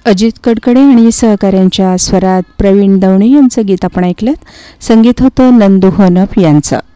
अजित कडकडे आणि सहकाऱ्यांच्या स्वरात प्रवीण दवणे यांचं गीत आपण ऐकलं. संगीत होतं नंदू होनप यांचं.